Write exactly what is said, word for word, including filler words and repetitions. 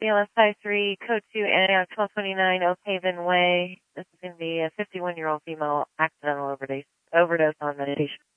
B L S five three, code two, Antioch twelve twenty-nine, Oak Haven Way. This is going to be a fifty-one-year-old female accidental overdose, overdose on medication.